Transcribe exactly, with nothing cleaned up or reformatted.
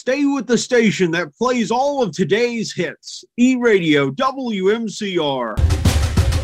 Stay with the station that plays all of today's hits. E-Radio W M C R.